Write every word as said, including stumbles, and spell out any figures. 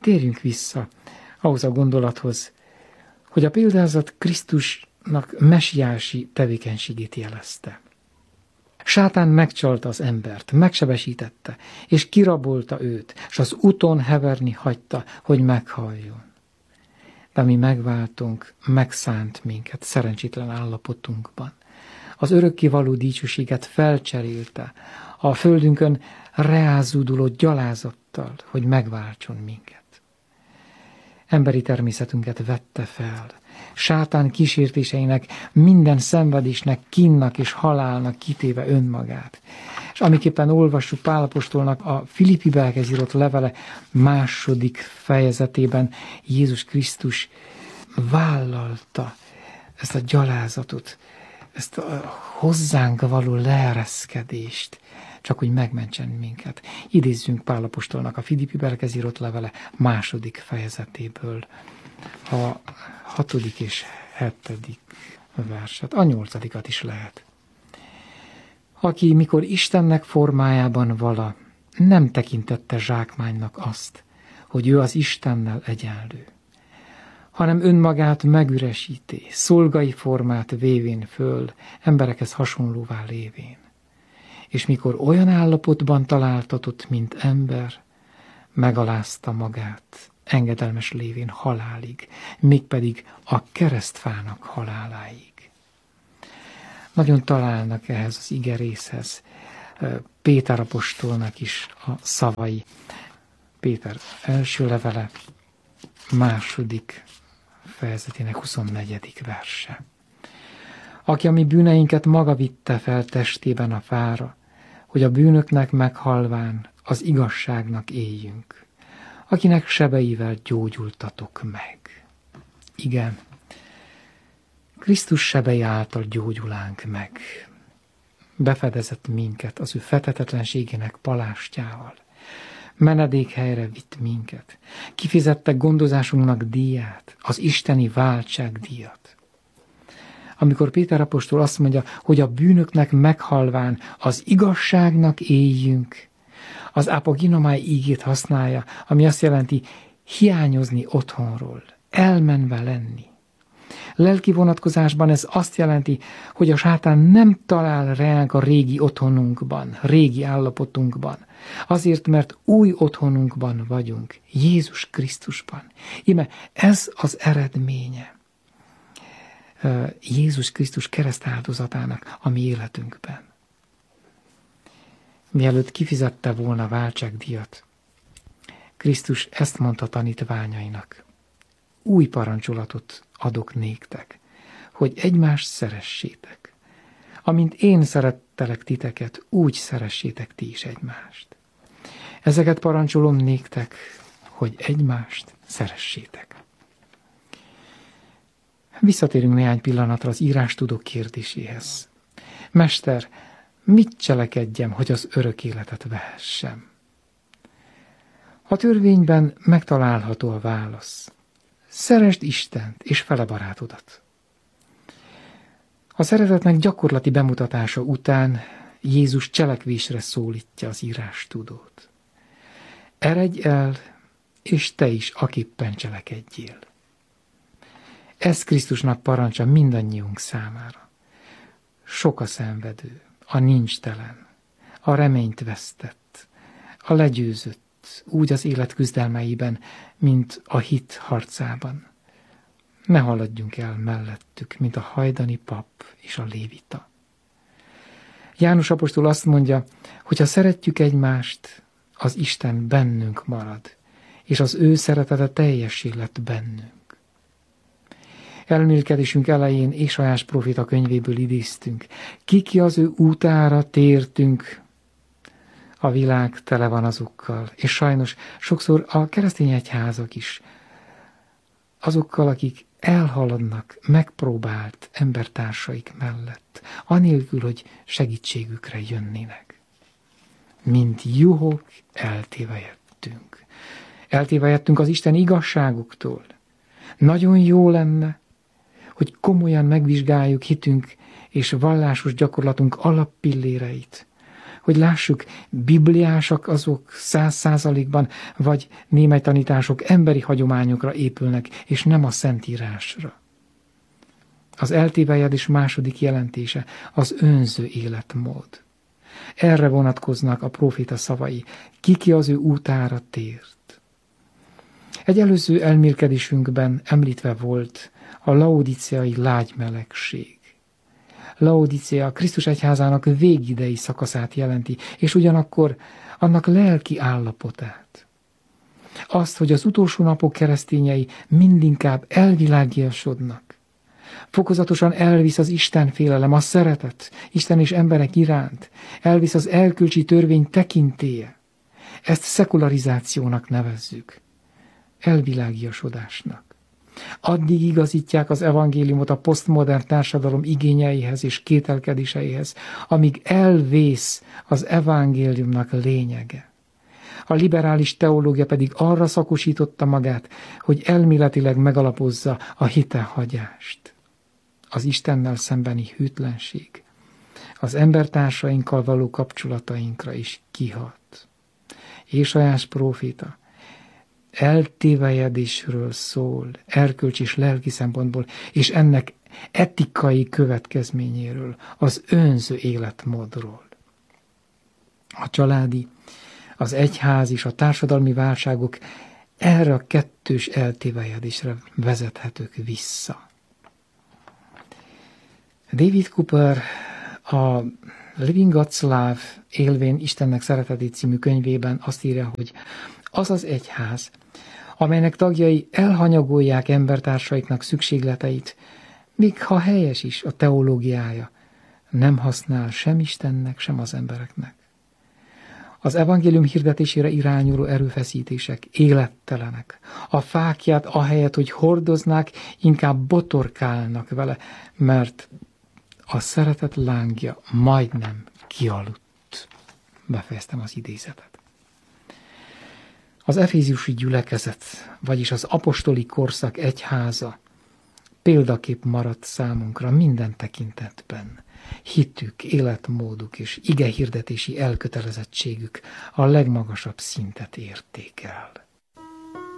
térjünk vissza ahhoz a gondolathoz, hogy a példázat Krisztusnak mesiási tevékenységét jelezte. Sátán megcsalta az embert, megsebesítette, és kirabolta őt, és az úton heverni hagyta, hogy meghalljon. De mi megváltunk, megszánt minket szerencsétlen állapotunkban. Az örökkévaló dicsőséget felcserélte a földünkön reázóduló gyalázattal, hogy megváltson minket. Emberi természetünket vette fel, sátán kísértéseinek, minden szenvedésnek, kínnak és halálnak kitéve önmagát. És amiképpen olvassuk Pál apostolnak a Filippiekhez írott levele második fejezetében, Jézus Krisztus vállalta ezt a gyalázatot, ezt a hozzánk való leereszkedést, csak hogy megmentsen minket. Idézzünk Pál apostolnak a Filippiekhez írott levele második fejezetéből a hatodik és hetedik verset, a nyolcadikat is lehet. Aki, mikor Istennek formájában vala, nem tekintette zsákmánynak azt, hogy ő az Istennel egyenlő, hanem önmagát megüresíti, szolgai formát vévén föl, emberekhez hasonlóvá lévén. És mikor olyan állapotban találtatott, mint ember, megalázta magát, engedelmes lévén halálig, mégpedig a keresztfának haláláig. Nagyon találnak ehhez az igerészhez Péter apostolnak is a szavai. Péter első levele, második fejezetének huszonnegyedik verse. Aki a mi bűneinket maga vitte fel testében a fára, hogy a bűnöknek meghalván az igazságnak éljünk, akinek sebeivel gyógyultatok meg. Igen, Krisztus sebei által gyógyulánk meg. Befedezett minket az ő fethetetlenségének palástjával. Menedékhelyre vitt minket. Kifizette gondozásunknak díját, az isteni váltságdíjat. Amikor Péter apostol azt mondja, hogy a bűnöknek meghalván az igazságnak éljünk, az apoginomai ígét használja, ami azt jelenti hiányozni otthonról, elmenve lenni. Lelki vonatkozásban ez azt jelenti, hogy a sátán nem talál ránk a régi otthonunkban, régi állapotunkban. Azért, mert új otthonunkban vagyunk, Jézus Krisztusban. Íme ez az eredménye Jézus Krisztus keresztáldozatának a mi életünkben. Mielőtt kifizette volna váltságdíjat, Krisztus ezt mondta tanítványainak: új parancsolatot adok néktek, hogy egymást szeressétek. Amint én szerettelek titeket, úgy szeressétek ti is egymást. Ezeket parancsolom néktek, hogy egymást szeressétek. Visszatérünk néhány pillanatra az írástudók kérdéséhez. Mester, mit cselekedjem, hogy az örök életet vehessem? A törvényben megtalálható a válasz. Szeresd Istent és fele barátodat. A szeretetnek gyakorlati bemutatása után Jézus cselekvésre szólítja az írástudót. Eredj el, és te is aképpen cselekedjél. Ez Krisztusnak parancsa mindannyiunk számára. Sok a szenvedő, a nincstelen, a reményt vesztett, a legyőzött, úgy az élet küzdelmeiben, mint a hit harcában. Ne haladjunk el mellettük, mint a hajdani pap és a lévita. János apostol azt mondja, hogy ha szeretjük egymást, az Isten bennünk marad, és az ő szeretete teljessé lett bennünk. Elmélkedésünk elején Ésaiás próféta könyvéből idéztünk. Kiki az ő útára tértünk, a világ tele van azokkal, és sajnos sokszor a keresztény egyházak is, azokkal, akik elhaladnak megpróbált embertársaik mellett, anélkül, hogy segítségükre jönnének. Mint juhok eltévejettünk. Eltévejettünk az Isten igazságuktól. Nagyon jó lenne, hogy komolyan megvizsgáljuk hitünk és vallásos gyakorlatunk alappilléreit, hogy lássuk, bibliásak azok száz százalékban, vagy némely tanítások emberi hagyományokra épülnek, és nem a Szentírásra. Az eltévejedés második jelentése az önző életmód. Erre vonatkoznak a próféta szavai, ki az ő útára tért. Egy előző elmélkedésünkben említve volt a laodiceai lágymelegség. Laodicea Krisztus egyházának végidei szakaszát jelenti, és ugyanakkor annak lelki állapotát. Azt, hogy az utolsó napok keresztényei mindinkább elvilágiasodnak. Fokozatosan elvisz az Isten félelem, a szeretet, Isten és emberek iránt, elvisz az erkölcsi törvény tekintélye. Ezt szekularizációnak nevezzük, elvilágiasodásnak. Addig igazítják az evangéliumot a posztmodern társadalom igényeihez és kételkedéseihez, amíg elvész az evangéliumnak lényege. A liberális teológia pedig arra szakosította magát, hogy elméletileg megalapozza a hitehagyást. Az Istennel szembeni hűtlenség az embertársainkkal való kapcsolatainkra is kihat. Ézsaiás próféta eltévejedésről szól, erkölcsi és lelki szempontból, és ennek etikai következményéről, az önző életmódról. A családi, az egyház és a társadalmi válságok erre a kettős eltévejedésre vezethetők vissza. David Cooper a Living God's Love, élvén Istennek szeretetét című könyvében azt írja, hogy az az egyház, amelynek tagjai elhanyagolják embertársaiknak szükségleteit, még ha helyes is a teológiája, nem használ sem Istennek, sem az embereknek. Az evangélium hirdetésére irányuló erőfeszítések élettelenek. A fáklyát ahelyett, hogy hordoznák, inkább botorkálnak vele, mert a szeretet lángja majdnem kialudt. Befejeztem az idézetet. Az eféziusi gyülekezet, vagyis az apostoli korszak egyháza példakép maradt számunkra minden tekintetben. Hitük, életmóduk és igehirdetési elkötelezettségük a legmagasabb szintet érték el.